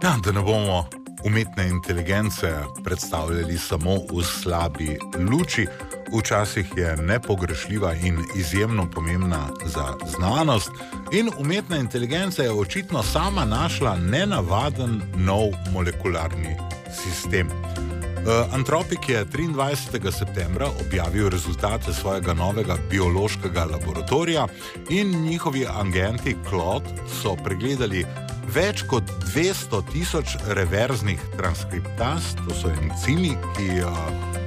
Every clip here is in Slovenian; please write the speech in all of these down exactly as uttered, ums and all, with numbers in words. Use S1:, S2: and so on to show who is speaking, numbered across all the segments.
S1: Ja, da ne bomo umetne inteligence predstavljali samo v slabi luči, včasih je nepogrešljiva in izjemno pomembna za znanost, in umetna inteligenca je očitno sama našla nenavaden nov molekularni sistem. Anthropic je triindvajsetega septembra objavil rezultate svojega novega biološkega laboratorija in njihovi agenti Claude so pregledali več kot dvesto tisoč reverznih transkriptaz, to so encimi, ki uh,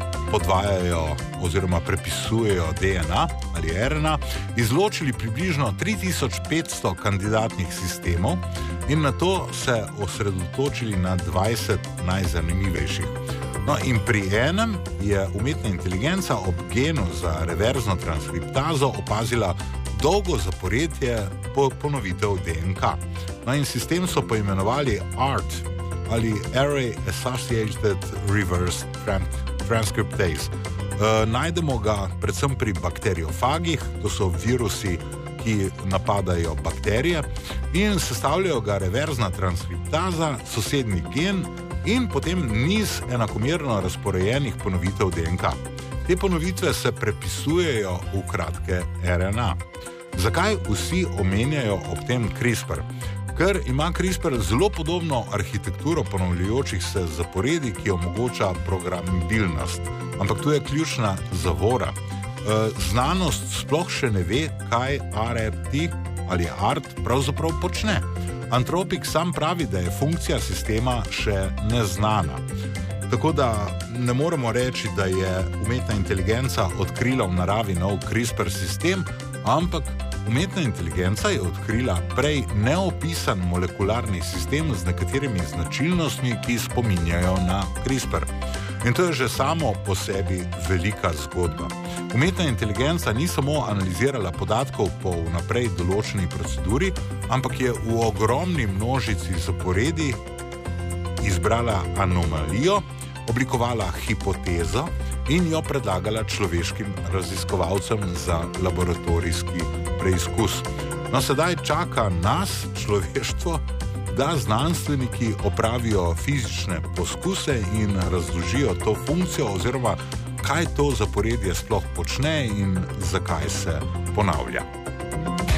S1: podvajajo oziroma prepisujejo D N A ali R N A, izločili približno tri tisoč petsto kandidatnih sistemov in na to se osredotočili na dvajset najzanimivejših. No, in pri enem je umetna inteligenca ob genu za reverzno transkriptazo opazila dolgo zaporedje po ponovitev D N K. No, in sistem so poimenovali A R T ali Array Associated Reverse Transcriptase. E, najdemo ga predvsem pri bakteriofagih, to so virusi, ki napadajo bakterije, in sestavljajo ga reverzna transkriptaza, sosednji gen in potem niz enakomerno razporejenih ponovitev D N K. Te ponovitve se prepisujejo v kratke R N A. Zakaj vsi omenjajo ob tem CRISPR? Ker ima CRISPR zelo podobno arhitekturo ponavljajočih se zaporedi, ki omogoča programabilnost. Ampak tu je ključna zavora. E, znanost sploh še ne ve, kaj A R T ali A R T pravzaprav počne. Anthropic sam pravi, da je funkcija sistema še neznana. Tako da ne moremo reči, da je umetna inteligenca odkrila v naravi nov CRISPR sistem, ampak umetna inteligenca je odkrila prej neopisan molekularni sistem z nekaterimi značilnostmi, ki spominjajo na CRISPR. In to je že samo po sebi velika zgodba. Umetna inteligenca ni samo analizirala podatkov po vnaprej določeni proceduri, ampak je v ogromni množici zaporedi izbrala anomalijo, oblikovala hipotezo in jo predlagala človeškim raziskovalcem za laboratorijski preizkus. No, sedaj čaka nas, človeštvo, da znanstveniki opravijo fizične poskuse in razložijo to funkcijo oziroma kaj to zaporedje sploh počne in zakaj se ponavlja.